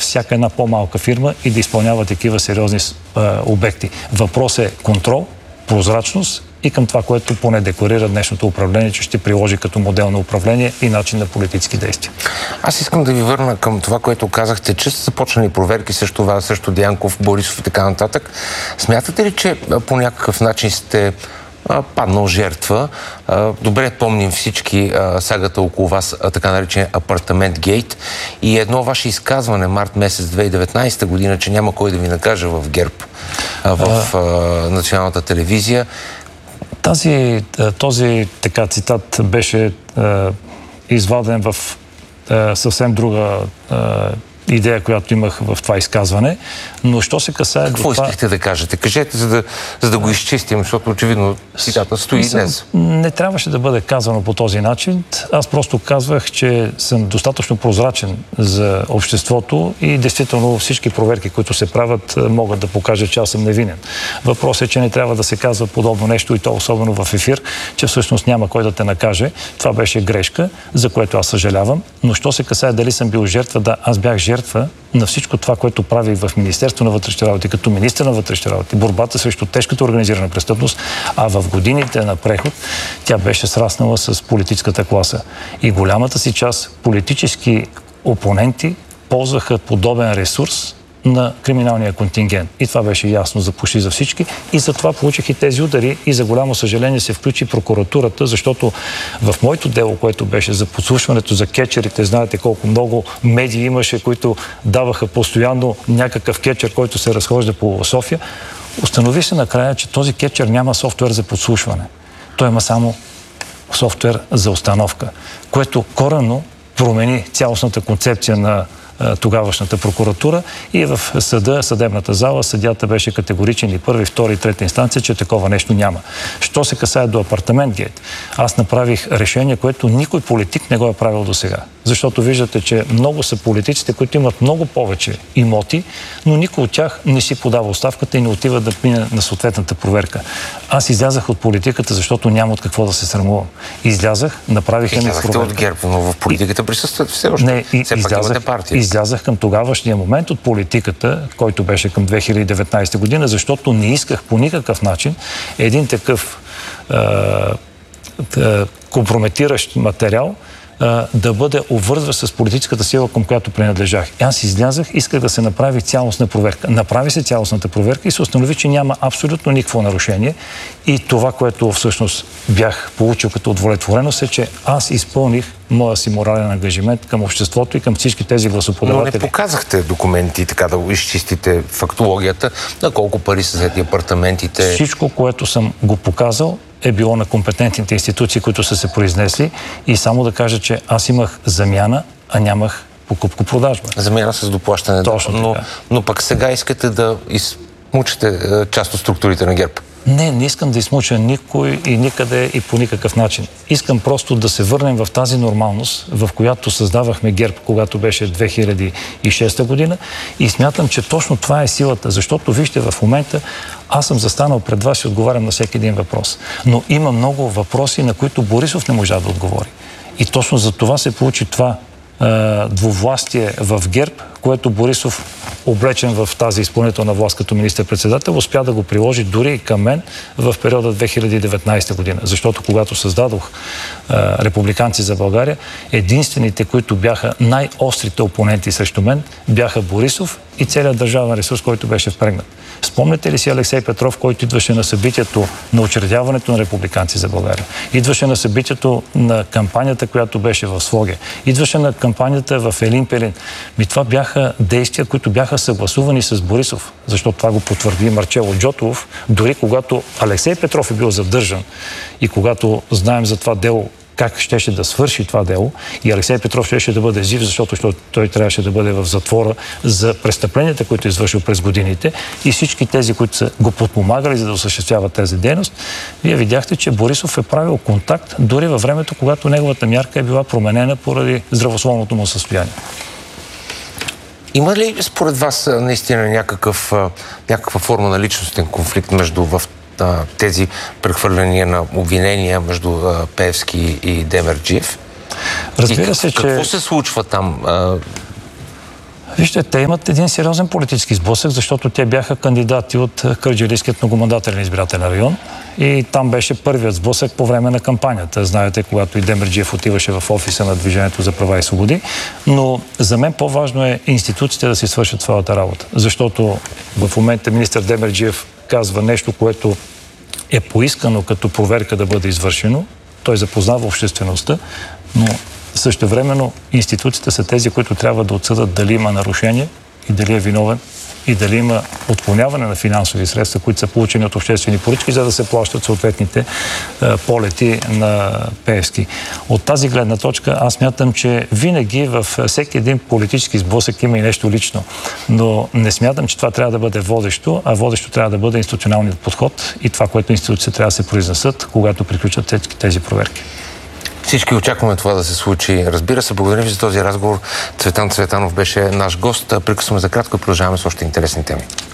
всяка една по-малка фирма и да изпълнява такива сериозни обекти. Въпрос е контрол, прозрачност и към това, което поне декларира днешното управление, че ще приложи като модел на управление и начин на политически действия. Аз искам да ви върна към това, което казахте, че са започнали проверки срещу вас, срещу Дянков, Борисов и така нататък. Смятате ли, че по някакъв начин сте паднал жертва? Добре помним всички сагата около вас, така наречен апартамент гейт, и едно ваше изказване март месец 2019 година, че няма кой да ви накаже в ГЕРБ, в националната телевизия. Този така цитат беше изваден в съвсем друга идея, която имах в това изказване, но що се касае до това... Какво искахте да кажете? Кажете, за да го изчистим, защото очевидно цитата стои днес. Не трябваше да бъде казано по този начин. Аз просто казвах, че съм достатъчно прозрачен за обществото и действително всички проверки, които се правят, могат да покажат, че аз съм невинен. Въпросът е, че не трябва да се казва подобно нещо, и то особено в ефир, че всъщност няма кой да те накаже. Това беше грешка, за което аз съжалявам. Но що се касае дали съм бил жертва, да, аз бях жертва на всичко това, което правих в Министерство на вътрешните работи, като министър на вътрешните работи, борбата срещу тежката организирана престъпност, а в годините на преход тя беше сраснала с политическата класа. И голямата си част политически опоненти ползваха подобен ресурс на криминалния контингент. И това беше ясно за почти за всички. И затова получих и тези удари и за голямо съжаление се включи прокуратурата, защото в моето дело, което беше за подслушването, за кетчерите, знаете колко много медии имаше, които даваха постоянно някакъв кетчер, който се разхожда по София, установи се накрая, че този кетчер няма софтуер за подслушване. Той има само софтуер за установка, което коренно промени цялостната концепция на тогавашната прокуратура, и в съдебната зала съдията беше категоричен и първа, и втора, и трета инстанция, че такова нещо няма. Що се касае до апартамент гейт, аз направих решение, което никой политик не го е правил до сега. Защото виждате, че много са политиците, които имат много повече имоти, но никой от тях не си подава оставката и не отива да мине на съответната проверка. Аз излязах от политиката, защото няма от какво да се срамувам. Излязах, направих една проверка. Излязахте от ГЕРБ, но в политиката присъстват все още. Не, излязах към тогавашния момент от политиката, който беше към 2019 година, защото не исках по никакъв начин един такъв компрометиращ материал да бъде обвързващ с политическата сила, към която принадлежах. Аз излязах, исках да се направи цялостна проверка. Направи се цялостната проверка и се установи, че няма абсолютно никакво нарушение. И това, което всъщност бях получил като удовлетвореност, е, че аз изпълних моя си морален ангажимент към обществото и към всички тези гласоподаватели. Но не показахте документи, така да го изчистите фактологията, на колко пари са взети апартаментите? Всичко, което съм го показал, е било на компетентните институции, които са се произнесли, и само да кажа, че аз имах замяна, а нямах покупко-продажба. Замяна с доплащане. Точно но пък сега искате да измучите част от структурите на ГЕРБ. Не искам да измуча никой и никъде и по никакъв начин. Искам просто да се върнем в тази нормалност, в която създавахме ГЕРБ, когато беше 2006 година, и смятам, че точно това е силата, защото вижте, в момента аз съм застанал пред вас и отговарям на всеки един въпрос. Но има много въпроси, на които Борисов не можа да отговори. И точно за това се получи това двувластие в ГЕРБ, което Борисов, облечен в тази изпълнителна власт като министър-председател, успя да го приложи дори и към мен в периода 2019 година. Защото когато създадох Републиканци за България, единствените, които бяха най-острите опоненти срещу мен, бяха Борисов и целият държавен ресурс, който беше впрегнат. Спомняте ли си Алексей Петров, който идваше на събитието на учредяването на Републиканци за България? Идваше на събитието на кампанията, която беше в Своге. Идваше на кампанията в Елин Пелин. Това бяха действия, които бяха съгласувани с Борисов, защото това го потвърди Марчело Джотов, дори когато Алексей Петров е бил задържан и когато знаем за това дело, как щеше да свърши това дело, и Алексей Петров щеше да бъде жив, защото той трябваше да бъде в затвора за престъпленията, които е извършил през годините, и всички тези, които са го подпомагали, за да осъществяват тази дейност, вие видяхте, че Борисов е правил контакт дори във времето, когато неговата мярка е била променена поради здравословното му състояние. Има ли според вас наистина някаква форма на личностен конфликт между тези прехвърляния на обвинения между Пеевски и Демерджиев? Разбира се, че... Какво се случва там? Вижте, те имат един сериозен политически сблъсък, защото те бяха кандидати от Кърджалийският многомандателен избирателен район и там беше първият сблъсък по време на кампанията. Знаете, когато и Демерджиев отиваше в офиса на Движението за права и свободи. Но за мен по-важно е институциите да си свършат своята работа. Защото в момента министър Демерджиев казва нещо, което е поискано като проверка да бъде извършено. Той запознава обществеността, но същевременно институциите са тези, които трябва да отсъдат дали има нарушение и дали е виновен и дали има отклоняване на финансови средства, които са получени от обществени поръчки, за да се плащат съответните полети на Пеевски. От тази гледна точка аз смятам, че винаги във всеки един политически сблъсък има и нещо лично. Но не смятам, че това трябва да бъде водещо, а водещо трябва да бъде институционалният подход и това, което институциите трябва да се произнесат, когато приключат тези проверки. Всички очакваме това да се случи. Разбира се, благодаря ви за този разговор. Цветан Цветанов беше наш гост. Прекъсваме за кратко и продължаваме с още интересни теми.